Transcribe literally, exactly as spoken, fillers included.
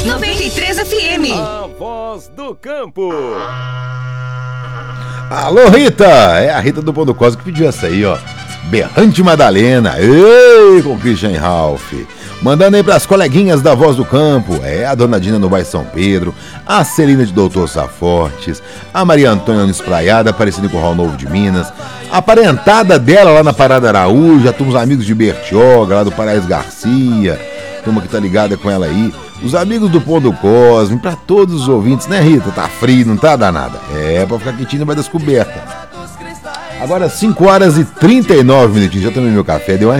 noventa e três F M. A voz do campo. Alô, Rita! É a Rita do Pão do Cosmo que pediu essa aí, ó. Berrante Madalena. Ei, com Christian Ralph. Mandando aí pras coleguinhas da Voz do Campo. É a Dona Dina no Bairro São Pedro, a Celina de Doutor Safortes, a Maria Antônia no Espraiada, Aparecida em Curral Novo de Minas, a parentada dela lá na Parada Araújo, a turma, os amigos de Bertioga, lá do Paraíso Garcia, turma que tá ligada com ela aí, os amigos do Pão do Cosmo, pra todos os ouvintes, né, Rita? Tá frio, não tá danada? É, pra ficar quentinho vai descoberta. Agora cinco horas e trinta e nove minutinhos, já tomei meu café, deu uma